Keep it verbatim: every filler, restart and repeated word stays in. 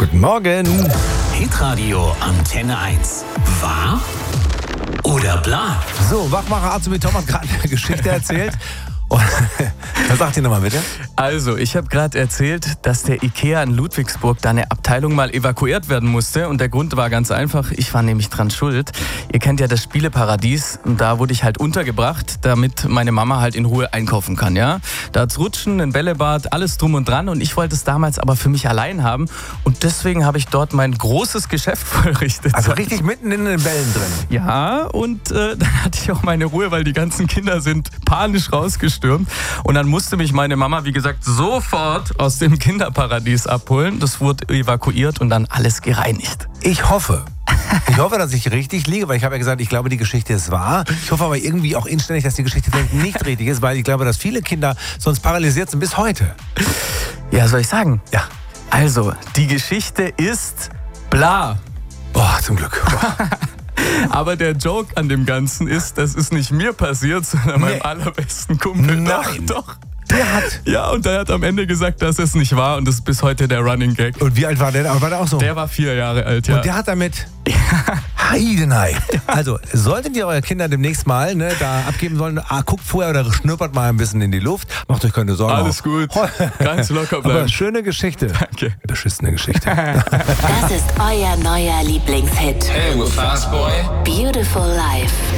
Guten Morgen. Hitradio Antenne eins. Wahr oder bla? So, Wachmacher Arzt mit Tom hat gerade eine Geschichte erzählt. Und, was sagt ihr nochmal bitte? Also, ich habe gerade erzählt, dass der Ikea in Ludwigsburg da eine Abteilung mal evakuiert werden musste. Und der Grund war ganz einfach, ich war nämlich dran schuld. Ihr kennt ja das Spieleparadies. Und da wurde ich halt untergebracht, damit meine Mama halt in Ruhe einkaufen kann, ja. Da hat's Rutschen, ein Bällebad, alles drum und dran. Und ich wollte es damals aber für mich allein haben. Und deswegen habe ich dort mein großes Geschäft vollrichtet. Also richtig mitten in den Bällen drin. Ja, und äh, dann hatte ich auch meine Ruhe, weil die ganzen Kinder sind panisch rausgestürmt. Und dann musste mich meine Mama, wie gesagt, sofort aus dem Kinderparadies abholen. Das wurde evakuiert und dann alles gereinigt. Ich hoffe, ich hoffe, dass ich richtig liege, weil ich habe ja gesagt, ich glaube, die Geschichte ist wahr. Ich hoffe aber irgendwie auch inständig, dass die Geschichte nicht richtig ist, weil ich glaube, dass viele Kinder sonst paralysiert sind bis heute. Ja, soll ich sagen? Ja. Also, die Geschichte ist bla. Boah, zum Glück. Boah. Aber der Joke an dem Ganzen ist, das ist nicht mir passiert, sondern meinem Nee. allerbesten Kumpel. Nein. Doch, doch. Der hat... Ja, und der hat am Ende gesagt, dass es nicht war und das ist bis heute der Running Gag. Und wie alt war der? War der auch so? Der war vier Jahre alt, ja. Und der hat damit... Heidenei. Also, solltet ihr eure Kinder demnächst mal ne, da abgeben sollen, ah, guckt vorher oder schnuppert mal ein bisschen in die Luft. Macht euch keine Sorgen. Alles gut. Ganz locker bleiben. Aber schöne Geschichte. Danke. Beschissene Geschichte. Das ist euer neuer Lieblingshit. Hey, we're fast boy. Beautiful Life.